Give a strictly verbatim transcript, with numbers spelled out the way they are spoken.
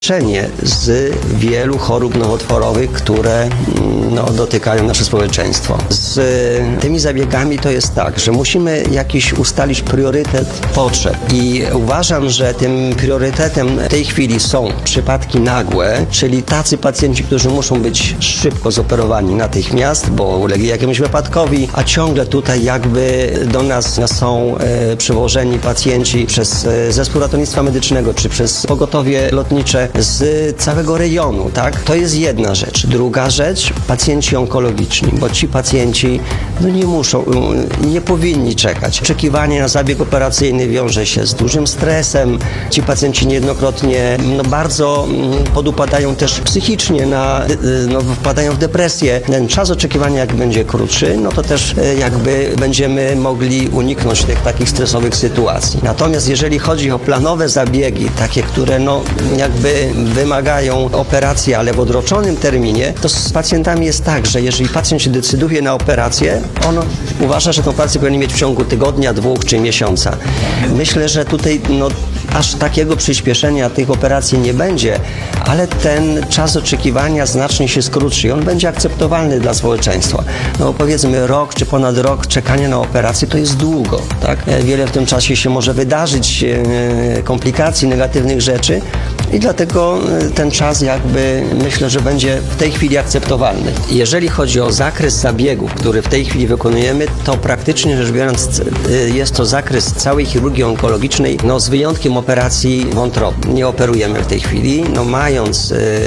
Leczenie z wielu chorób nowotworowych, które no, dotykają nasze społeczeństwo. Z tymi zabiegami to jest tak, że musimy jakiś ustalić priorytet potrzeb i uważam, że tym priorytetem w tej chwili są przypadki nagłe, czyli tacy pacjenci, którzy muszą być szybko zoperowani natychmiast, bo ulegli jakiemuś wypadkowi, a ciągle tutaj jakby do nas są e, przywożeni pacjenci przez e, zespół ratownictwa medycznego czy przez pogotowie lotnicze z całego rejonu, tak? To jest jedna rzecz. Druga rzecz, pacjenci onkologiczni, bo ci pacjenci no nie muszą, nie powinni czekać. Oczekiwanie na zabieg operacyjny wiąże się z dużym stresem. Ci pacjenci niejednokrotnie no bardzo podupadają też psychicznie, na, no, wpadają w depresję. Ten czas oczekiwania jak będzie krótszy, no to też jakby będziemy mogli uniknąć tych takich stresowych sytuacji. Natomiast jeżeli chodzi o planowe zabiegi, takie, które no jakby wymagają operacji, ale w odroczonym terminie, to z pacjentami jest tak, że jeżeli pacjent się decyduje na operację, on uważa, że tę operację powinien mieć w ciągu tygodnia, dwóch czy miesiąca. Myślę, że tutaj no, aż takiego przyspieszenia tych operacji nie będzie, ale ten czas oczekiwania znacznie się skróci i on będzie akceptowalny dla społeczeństwa. No powiedzmy rok czy ponad rok czekania na operację to jest długo, tak? Wiele w tym czasie się może wydarzyć, komplikacji, negatywnych rzeczy i dlatego ten czas jakby myślę, że będzie w tej chwili akceptowalny. Jeżeli chodzi o zakres zabiegów, który w tej chwili wykonujemy, to praktycznie rzecz biorąc jest to zakres całej chirurgii onkologicznej, no z wyjątkiem operacji wątroby. Nie operujemy w tej chwili, no mając